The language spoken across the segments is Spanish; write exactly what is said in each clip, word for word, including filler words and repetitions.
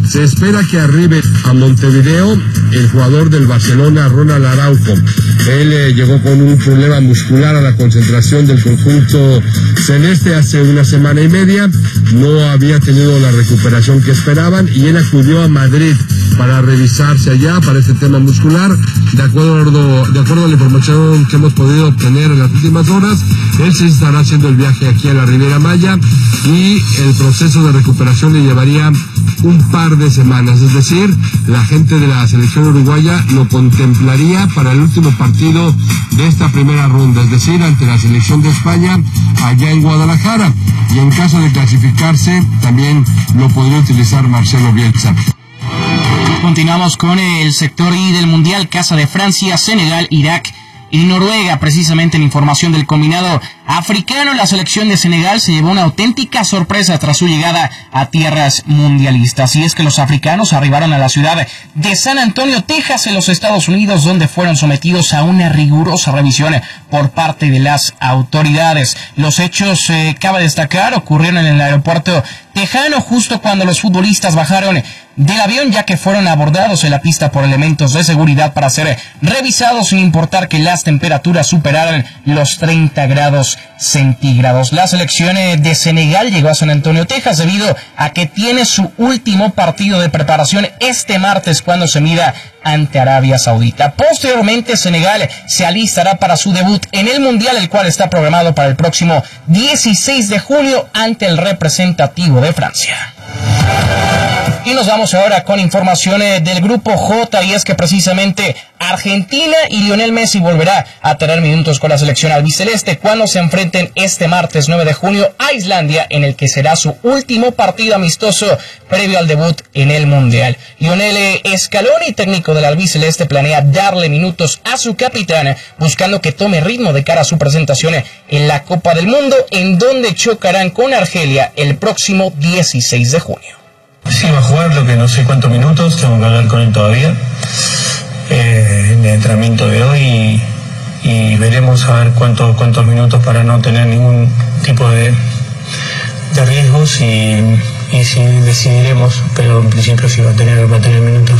Se espera que arribe a Montevideo el jugador del Barcelona, Ronald Araujo. Él eh, llegó con un problema muscular a la concentración del conjunto celeste hace una semana y media. No había tenido la recuperación que esperaban y él acudió a Madrid para revisarse allá para este tema muscular. De acuerdo, de acuerdo a la información que hemos podido obtener en las últimas horas, él se estará haciendo el viaje aquí a la Riviera Maya y el proceso de recuperación le llevaría un par de semanas. Es decir, la gente de la selección uruguaya lo contemplaría para el último partido de esta primera ronda, es decir, ante la selección de España allá en Guadalajara. Y en caso de clasificarse, también lo podría utilizar Marcelo Bielsa. Continuamos con el sector I del Mundial, casa de Francia, Senegal, Irak y Noruega. Precisamente en información del combinado africano, la selección de Senegal se llevó una auténtica sorpresa tras su llegada a tierras mundialistas. Y es que los africanos arribaron a la ciudad de San Antonio, Texas, en los Estados Unidos, donde fueron sometidos a una rigurosa revisión por parte de las autoridades. Los hechos, eh, cabe destacar, ocurrieron en el aeropuerto tejano justo cuando los futbolistas bajaron del avión, ya que fueron abordados en la pista por elementos de seguridad para ser revisados sin importar que las temperaturas superaran los treinta grados centígrados. La selección de Senegal llegó a San Antonio, Texas, debido a que tiene su último partido de preparación este martes cuando se mida ante Arabia Saudita. Posteriormente, Senegal se alistará para su debut en el Mundial, el cual está programado para el próximo dieciséis de junio ante el representativo de Francia. Y nos vamos ahora con informaciones del grupo J, y es que precisamente Argentina y Lionel Messi volverá a tener minutos con la selección albiceleste cuando se enfrenten este martes nueve de junio a Islandia, en el que será su último partido amistoso previo al debut en el Mundial. Lionel Scaloni, técnico del albiceleste, planea darle minutos a su capitán, buscando que tome ritmo de cara a su presentación en la Copa del Mundo, en donde chocarán con Argelia el próximo dieciséis de junio. Sí, va a jugar, lo que no sé cuántos minutos, tengo que hablar con él todavía eh, en el entrenamiento de hoy y, y veremos a ver cuántos cuántos minutos para no tener ningún tipo de, de riesgos y, y sí decidiremos, pero en principio sí va a tener, va a tener minutos.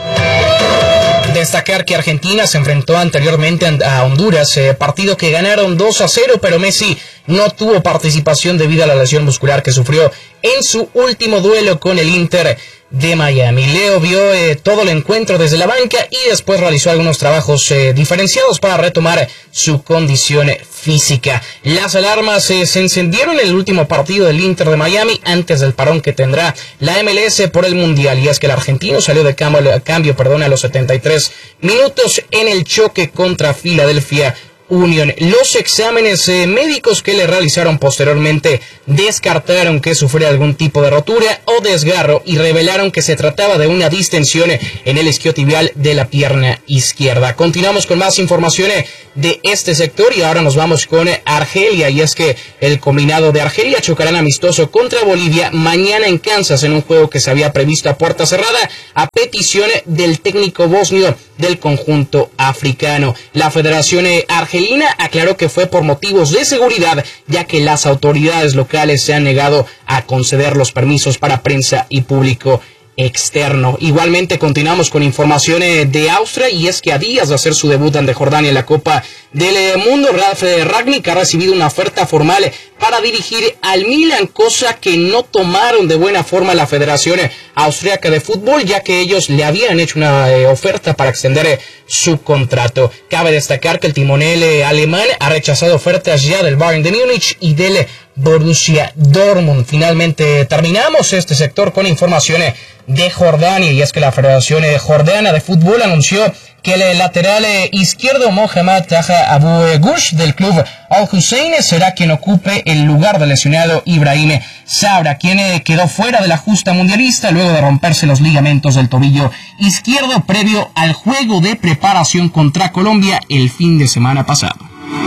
Destacar que Argentina se enfrentó anteriormente a Honduras, eh, partido que ganaron dos a cero, pero Messi no tuvo participación debido a la lesión muscular que sufrió en su último duelo con el Inter de Miami. Leo vio eh, todo el encuentro desde la banca y después realizó algunos trabajos eh, diferenciados para retomar su condición física. Las alarmas eh, se encendieron en el último partido del Inter de Miami antes del parón que tendrá la M L S por el Mundial, y es que el argentino salió de cambio, cambio perdón, a los setenta y tres minutos en el choque contra Philadelphia Union. Los exámenes eh, médicos que le realizaron posteriormente descartaron que sufriera algún tipo de rotura o desgarro y revelaron que se trataba de una distensión en el isquiotibial de la pierna izquierda. Continuamos con más informaciones de este sector y ahora nos vamos con Argelia, y es que el combinado de Argelia chocarán amistoso contra Bolivia mañana en Kansas, en un juego que se había previsto a puerta cerrada a petición del técnico bosnio del conjunto africano. La Federación Argelina aclaró que fue por motivos de seguridad, ya que las autoridades locales se han negado a conceder los permisos para prensa y público externo. Igualmente continuamos con informaciones de Austria, y es que a días de hacer su debut ante Jordania en la Copa del Mundo, Ralf Rangnick ha recibido una oferta formal para dirigir al Milan, cosa que no tomaron de buena forma la Federación Austriaca de Fútbol, ya que ellos le habían hecho una eh, oferta para extender eh, su contrato. Cabe destacar que el timonel eh, alemán ha rechazado ofertas ya del Bayern de Múnich y del Borussia Dortmund. Finalmente terminamos este sector con informaciones de Jordania, y es que la Federación Jordana de Fútbol anunció que el lateral izquierdo Mohamed Taha Abu Ghush del club Al Hussein será quien ocupe el lugar del lesionado Ibrahim Sabra, quien quedó fuera de la justa mundialista luego de romperse los ligamentos del tobillo izquierdo previo al juego de preparación contra Colombia el fin de semana pasado.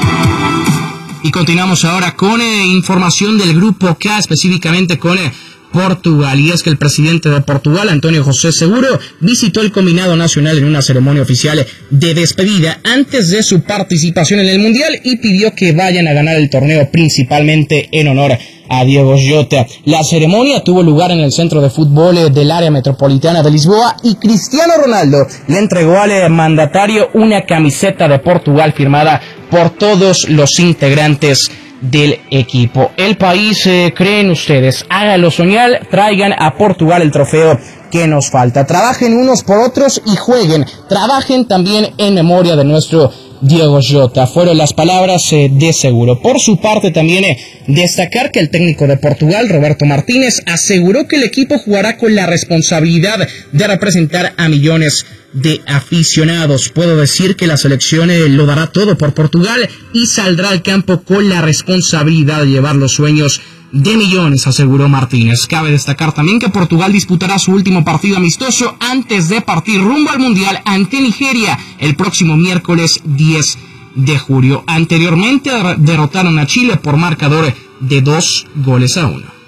Y continuamos ahora con eh, información del grupo K, específicamente con eh, Portugal. Y es que el presidente de Portugal, Antonio José Seguro, visitó el combinado nacional en una ceremonia oficial de despedida antes de su participación en el Mundial y pidió que vayan a ganar el torneo principalmente en honor a Diogo Jota. La ceremonia tuvo lugar en el centro de fútbol del área metropolitana de Lisboa y Cristiano Ronaldo le entregó al mandatario una camiseta de Portugal firmada por todos los integrantes del equipo. El país, eh, creen ustedes, hágalo soñar, traigan a Portugal el trofeo que nos falta. Trabajen unos por otros y jueguen. Trabajen también en memoria de nuestro Diogo Jota. Fueron las palabras eh, de Seguro. Por su parte también eh, destacar que el técnico de Portugal, Roberto Martínez, aseguró que el equipo jugará con la responsabilidad de representar a millones de aficionados. Puedo decir que la selección eh, lo dará todo por Portugal y saldrá al campo con la responsabilidad de llevar los sueños de millones, aseguró Martínez. Cabe destacar también que Portugal disputará su último partido amistoso antes de partir rumbo al Mundial ante Nigeria el próximo miércoles diez de julio. Anteriormente derrotaron a Chile por marcador de dos goles a uno.